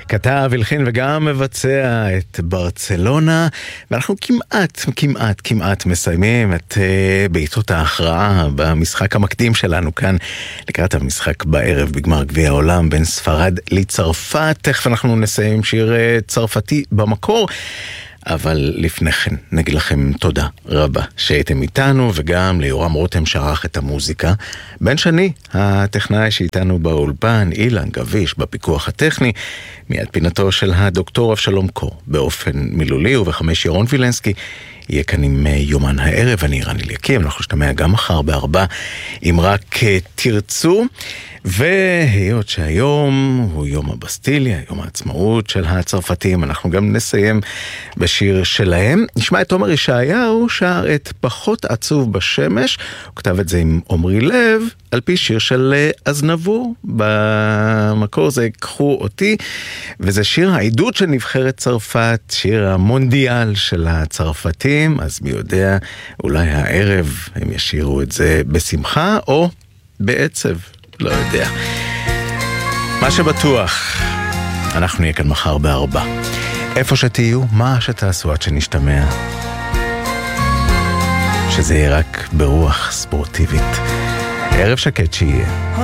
כתב, הלחין וגם מבצע את ברצלונה, ואנחנו כמעט מסיימים את בעיטות ההכרעה במשחק המקדים שלנו כאן, לקראת המשחק בערב בגמר גביע העולם בין ספרד לצרפת. תכף אנחנו נסיים שיר צרפתי במקור, אבל לפני כן נגיד לכם תודה רבה שהייתם איתנו, וגם ליורם רותם שערך את המוזיקה, בן שני הטכנאי שאיתנו באולפן, אילן גביש בפיקוח הטכני, מיד פינתו של הדוקטור אבשלום קור באופן מילולי, ובחמש ירון וילנסקי יהיה כאן עם יומן הערב. אני רני אליקים, אנחנו נשתמע גם מחר ב4 אם רק תרצו. והיות שהיום הוא יום הבסטיליה, יום העצמאות של הצרפתים, אנחנו גם נסיים בשיר שלהם. נשמע את עומר ישעיהו שר את פחות עצוב בשמש, הוא כתב את זה עם עומרי לב על פי שיר של אזנבור, במקור זה קחו אותי, וזה שיר העידוד של נבחרת צרפת, שיר המונדיאל של הצרפתים. אז מי יודע, אולי הערב הם ישירו את זה בשמחה או בעצב, לא יודע. מה שבטוח, אנחנו נהיה כאן מחר ב4. איפה שתהיו, מה שתעשו עד שנשתמע, שזה יהיה רק ברוח ספורטיבית. ערב שקט שיהיה.